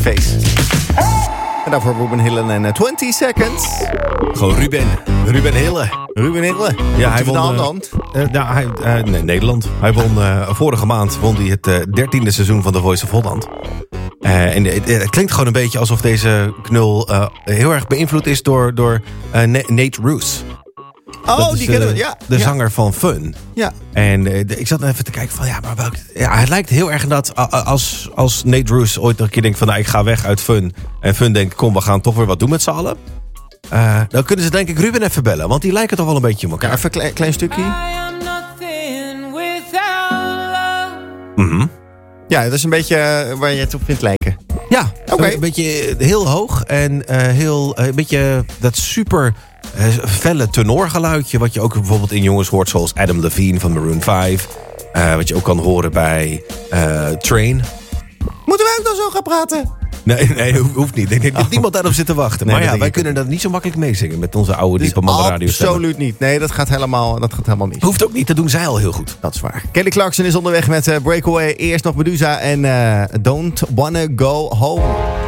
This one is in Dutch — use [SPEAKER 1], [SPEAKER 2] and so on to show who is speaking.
[SPEAKER 1] Face. En daarvoor Ruben Hillen en 20 Seconds.
[SPEAKER 2] Gewoon Ruben Hille. Ja, hij won... Nederland. Hij won vorige maand het 13e seizoen van The Voice of Holland. En het klinkt gewoon een beetje alsof deze knul heel erg beïnvloed is door Nate Roos.
[SPEAKER 1] Oh, die kennen we, ja.
[SPEAKER 2] De zanger van Fun.
[SPEAKER 1] Ja.
[SPEAKER 2] En ik zat even te kijken van, het lijkt heel erg dat als Nate Roos ooit nog een keer denkt van, ik ga weg uit Fun. En Fun denkt, kom, we gaan toch weer wat doen met z'n allen. Dan kunnen ze denk ik Ruben even bellen, want die lijken toch wel een beetje op elkaar.
[SPEAKER 1] Ja, even een klein stukje.
[SPEAKER 2] Mm-hmm.
[SPEAKER 1] Ja, dat is een beetje waar je het op vindt lijken.
[SPEAKER 2] Ja,
[SPEAKER 1] oké.
[SPEAKER 2] Een beetje heel hoog en een beetje dat super felle tenorgeluidje, wat je ook bijvoorbeeld in jongens hoort, zoals Adam Levine van Maroon 5. Wat je ook kan horen bij Train.
[SPEAKER 1] Moeten wij ook dan zo gaan praten?
[SPEAKER 2] Nee, hoeft niet. Ik denk dat niemand daarop zit te wachten.
[SPEAKER 1] Nee,
[SPEAKER 2] maar ja, wij
[SPEAKER 1] ik
[SPEAKER 2] kunnen dat niet zo makkelijk meezingen met onze oude diepe man radio.
[SPEAKER 1] Absoluut niet. Nee, dat gaat helemaal niet.
[SPEAKER 2] Hoeft ook niet, dat doen zij al heel goed.
[SPEAKER 1] Dat is waar. Kelly Clarkson is onderweg met Breakaway. Eerst nog Medusa en Don't Wanna Go Home.